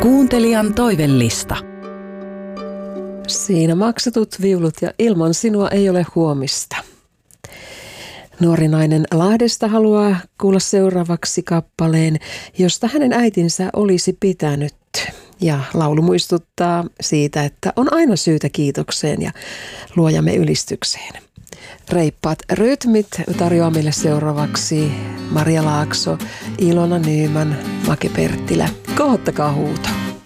Kuuntelijan toivellista. Siinä maksetut viulut ja ilman sinua ei ole huomista. Nuori nainen Lahdesta haluaa kuulla seuraavaksi kappaleen, josta hänen äitinsä olisi pitänyt. Ja laulu muistuttaa siitä, että on aina syytä kiitokseen ja luojamme ylistykseen. Reippaat rytmit tarjoaa meille seuraavaksi Maria Laakso, Ilona Nyman, Make Perttilä. Kohottakaa huuto.